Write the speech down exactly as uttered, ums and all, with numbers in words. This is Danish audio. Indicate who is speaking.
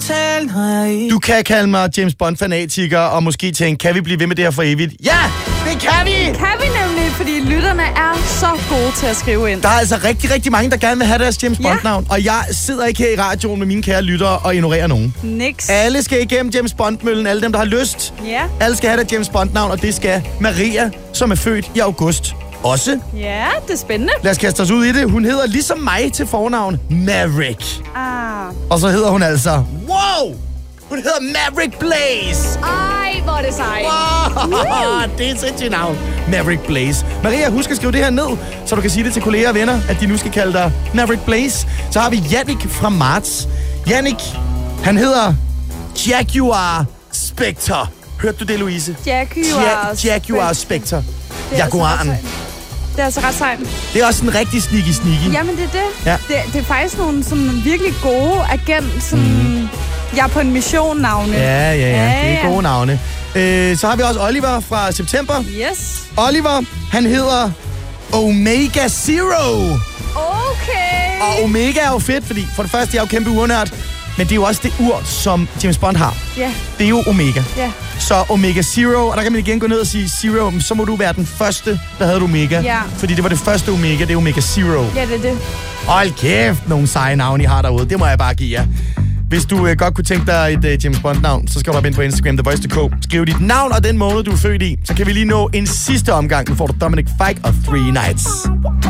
Speaker 1: aftalen har jeg ikke.
Speaker 2: Du kan kalde mig James Bond-fanatiker, og måske tænke, kan vi blive ved med det her for evigt? Ja, det kan vi!
Speaker 3: Kan vi nemlig, fordi lytterne er så gode til at skrive ind.
Speaker 2: Der er altså rigtig, rigtig mange, der gerne vil have deres James
Speaker 3: Ja.
Speaker 2: Bond-navn, og jeg sidder ikke her i radioen med mine kære lyttere og ignorerer nogen.
Speaker 3: Niks.
Speaker 2: Alle skal igennem James Bond-møllen, alle dem, der har lyst.
Speaker 3: Ja.
Speaker 2: Alle skal have deres James Bond-navn, og det skal Maria, som er født i august, også.
Speaker 3: Ja, det er spændende.
Speaker 2: Lad os kaste os ud i det. Hun hedder ligesom mig til fornavn Maverick.
Speaker 3: Ah.
Speaker 2: Og så hedder hun altså... Wow! Hun hedder Maverick Blaze.
Speaker 3: Ej, hvor er det sejt.
Speaker 2: Wow! Det er et sindssygt navn. Maverick Blaze. Maria, husk at skrive det her ned, så du kan sige det til kolleger og venner, at de nu skal kalde dig Maverick Blaze. Så har vi Jannik fra Marts. Jannik, han hedder Jaguar Spectre. Hørte du det, Louise?
Speaker 3: Jaguar.
Speaker 2: Ja, Jaguar Spectre.
Speaker 3: Det er altså
Speaker 2: Jaguaren.
Speaker 3: ret sejt. Det er altså ret sejt.
Speaker 2: Det er også en rigtig sneaky-sneaky.
Speaker 3: Jamen, det er det.
Speaker 2: Ja.
Speaker 3: Det, det er faktisk nogle sådan virkelig gode agent, sådan... Mm. Jeg er på en mission-navne.
Speaker 2: Ja, ja, ja.
Speaker 3: Ja,
Speaker 2: Det er
Speaker 3: ja.
Speaker 2: gode navne. Øh, så har vi også Oliver fra september.
Speaker 3: Yes.
Speaker 2: Oliver, han hedder Omega Zero.
Speaker 3: Okay.
Speaker 2: Og Omega er jo fedt, fordi for det første, jeg er jo kæmpe urnørd, men det er jo også det ur, som James Bond har.
Speaker 3: Ja.
Speaker 2: Det er jo Omega.
Speaker 3: Ja.
Speaker 2: Så Omega Zero, og der kan man igen gå ned og sige Zero, så må du være den første, der havde et Omega.
Speaker 3: Ja.
Speaker 2: Fordi det var det første Omega, det er Omega Zero.
Speaker 3: Ja, det er det.
Speaker 2: Hold kæft, nogle seje navne, I har derude. Det må jeg bare give jer. Hvis du øh, godt kunne tænke dig et øh, James Bond-navn, så skal du op ind på Instagram, The Voice punktum d k. Skriv dit navn og den måned, du er født i. Så kan vi lige nå en sidste omgang. Nu får du Dominic Fike og Three Nights.